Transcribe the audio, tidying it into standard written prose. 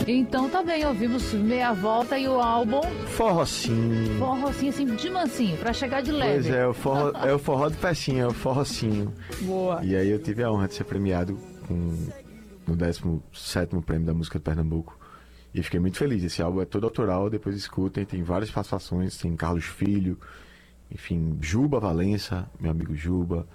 Então tá bem, ouvimos Meia Volta e o álbum Forrocinho. Forrocinho, assim, de mansinho, pra chegar de leve. Pois é, o forró de pecinha, é o forrocinho. Boa. E aí eu tive a honra de ser premiado no 17º Prêmio da Música de Pernambuco. E fiquei muito feliz. Esse álbum é todo autoral, depois escutem, tem várias participações, tem Carlos Filho, enfim, Juba Valença, meu amigo Juba,